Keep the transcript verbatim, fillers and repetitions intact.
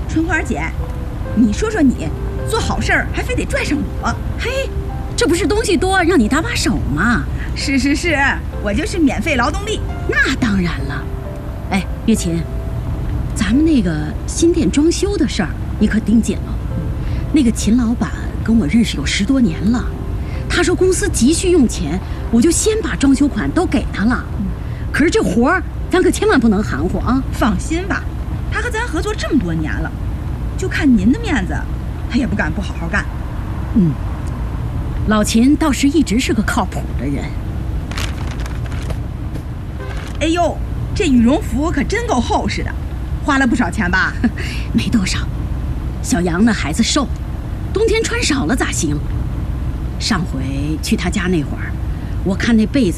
春花姐，你说说你，做好事儿还非得拽上我？ 嘿，这不是东西多让你搭把手吗？ 是是是，我就是免费劳动力。 那当然了。哎，月琴，咱们那个新店装修的事儿，你可盯紧了。那个秦老板跟我认识有十多年了，他说公司急需用钱，我就先把装修款都给他了。可是这活儿，咱可千万不能含糊啊！ 放心吧，他和咱合作这么多年了，就看您的面子，他也不敢不好好干。 嗯，老秦倒是一直是个靠谱的人。 哎呦，这羽绒服可真够厚实的，花了不少钱吧？ 没多少，小杨那孩子瘦，冬天穿少了咋行？上回去他家那会儿，我看那被子